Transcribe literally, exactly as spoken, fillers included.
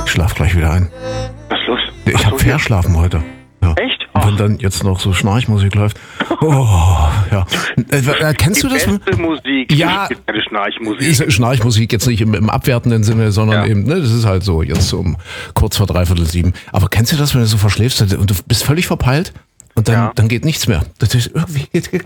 Ich schlaf gleich wieder ein. Was ist los? Ich Ach habe so, Verschlafen heute. Ja. Echt? Und wenn Ach. dann jetzt noch so Schnarchmusik läuft. Oh, ja. Äh, äh, kennst Die du das? beste Musik Ja. ist keine Schnarchmusik. Ist Schnarchmusik jetzt nicht im, im abwertenden Sinne, sondern Ja. eben, ne, das ist halt so, jetzt um kurz vor dreiviertel sieben. Aber kennst du das, wenn du so verschläfst und du bist völlig verpeilt und dann, Ja. dann geht nichts mehr? Das ist irgendwie geht,